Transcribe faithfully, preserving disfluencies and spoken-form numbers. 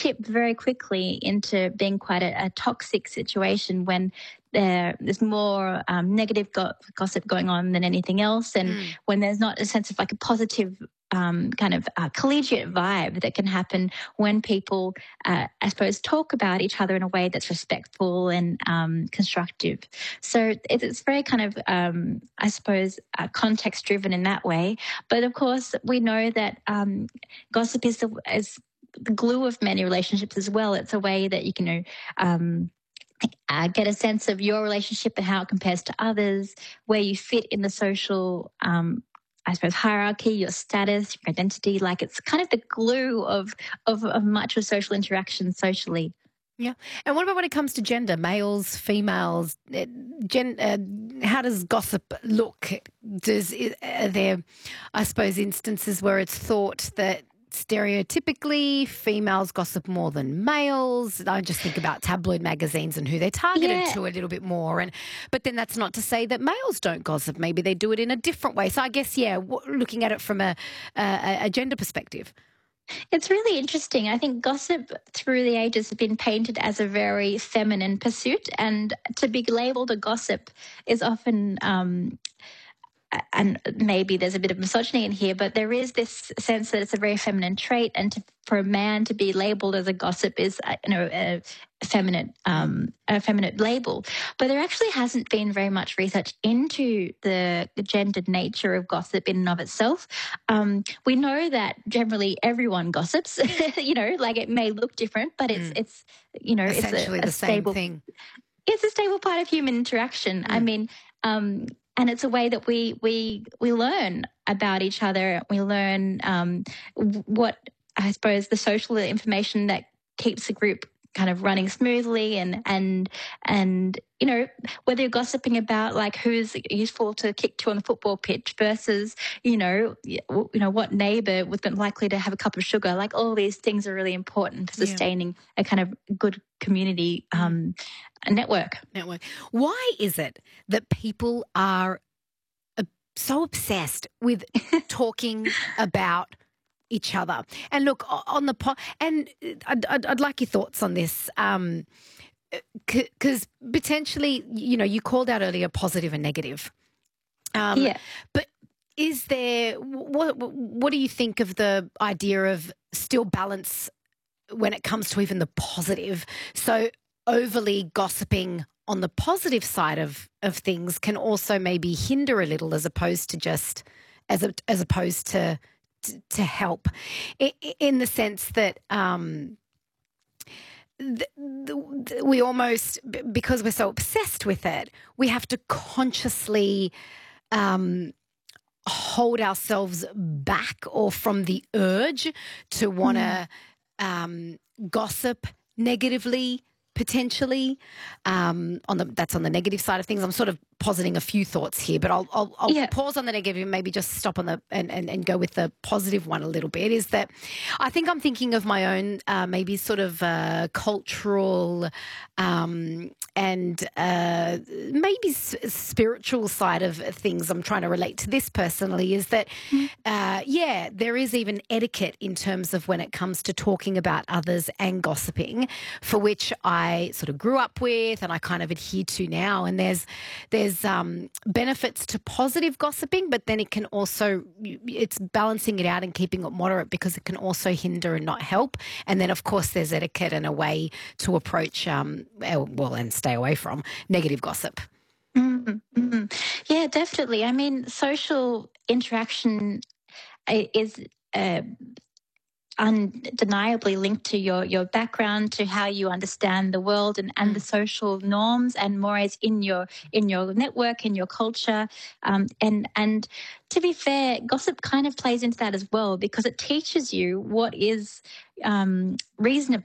tip very quickly into being quite a, a toxic situation when there, there's more um, negative go- gossip going on than anything else, and Mm. when there's not a sense of like a positive um, kind of uh, collegiate vibe that can happen when people, uh, I suppose, talk about each other in a way that's respectful and um, constructive. So it, it's very kind of, um, I suppose, uh, context driven in that way. But of course, we know that um, gossip is the, is the glue of many relationships as well. It's a way that you can, you know, um, uh, get a sense of your relationship and how it compares to others, where you fit in the social, um, I suppose, hierarchy, your status, your identity. Like it's kind of the glue of of, of much of social interaction socially. Yeah. And what about when it comes to gender, males, females? uh, Gen, uh, how does gossip look? Does are there, I suppose, instances where it's thought that stereotypically females gossip more than males? I just think about tabloid magazines and who they're targeted Yeah, to a little bit more. And but then that's not to say that males don't gossip. Maybe they do it in a different way. So I guess yeah, w- looking at it from a a, a gender perspective. it's really interesting. I think gossip through the ages has been painted as a very feminine pursuit, and to be labeled a gossip is often um, and maybe there's a bit of misogyny in here, but there is this sense that it's a very feminine trait, and to, for a man to be labelled as a gossip is, uh, you know, a feminine, um, a feminine label. But there actually hasn't been very much research into the, the gendered nature of gossip in and of itself. Um, we know that generally everyone gossips. You know, like it may look different, but it's Mm. it's you know it's a, Essentially a the same stable thing. it's a stable part of human interaction. I Mm. mean, um, and it's a way that we we we learn about each other. We learn um, what I suppose the social information that keeps the group kind of running smoothly, and and and you know whether you're gossiping about like who's useful to kick to on the football pitch versus you know you know what neighbor was likely to have a cup of sugar. Like all these things are really important for Yeah. sustaining a kind of good community Mm. um, network. Network. Why is it that people are uh, so obsessed with talking about each other? And look o- on the po- and uh, I'd, I'd, I'd like your thoughts on this. Um, because potentially, you know, you called out earlier positive and negative. Um, Yeah. but is there what what do you think of the idea of still balance when it comes to even the positive? So overly gossiping on the positive side of of things can also maybe hinder a little, as opposed to just as a, as opposed to to, to help, I, in the sense that. Um, the, the, we almost, because we're so obsessed with it, we have to consciously um, hold ourselves back or from the urge to want to Mm. um, gossip negatively, potentially. Um, on the that's on the negative side of things. I'm sort of positing a few thoughts here, but I'll I'll, I'll Yeah. pause on the negative and maybe just stop on the and, and, and go with the positive one a little bit. Is that I think I'm thinking of my own uh, maybe sort of uh, cultural um, and uh, maybe s- spiritual side of things. I'm trying to relate to this personally. Is that Mm. uh, yeah, there is even etiquette in terms of when it comes to talking about others and gossiping, for which I sort of grew up with and I kind of adhere to now. And there's there's um, benefits to positive gossiping, but then it can also, it's balancing it out and keeping it moderate, because it can also hinder and not help. And then, of course, there's etiquette and a way to approach, um, well, and stay away from negative gossip. Mm, mm. Yeah, definitely. I mean, social interaction i- is uh, undeniably linked to your your background, to how you understand the world and, and the Mm. social norms and mores in your in your network, in your culture, um, and and to be fair, gossip kind of plays into that as well, because it teaches you what is um, reasonable